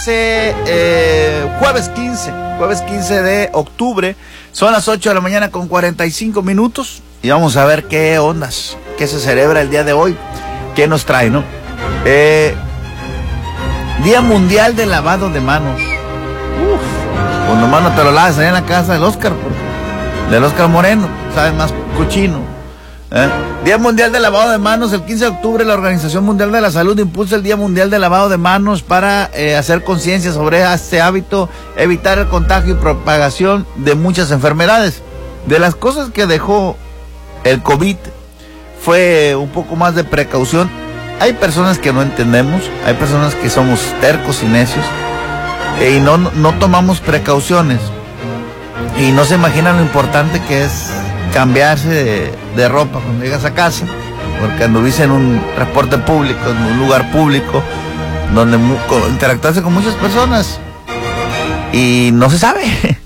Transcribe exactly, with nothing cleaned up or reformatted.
Eh, jueves quince, jueves quince de octubre, son las ocho de la mañana con cuarenta y cinco minutos y vamos a ver qué ondas, qué se celebra el día de hoy, qué nos trae, ¿no? Eh, Día Mundial de Lavado de Manos. Uf, cuando mano te lo lavas allá en la casa del Oscar, del Oscar Moreno, sabe más cochino. ¿Eh? Día Mundial de Lavado de Manos. El quince de octubre la Organización Mundial de la Salud impulsa el Día Mundial de Lavado de Manos para eh, hacer conciencia sobre este hábito, evitar el contagio y propagación de muchas enfermedades. De las cosas que dejó el COVID fue un poco más de precaución. Hay personas que no entendemos, hay personas que somos tercos y necios eh, y no, no tomamos precauciones y no se imaginan lo importante que es cambiarse de, de ropa cuando llegas a casa, porque anduviste en un transporte público, en un lugar público, donde mu- con, interactuarse con muchas personas y no se sabe,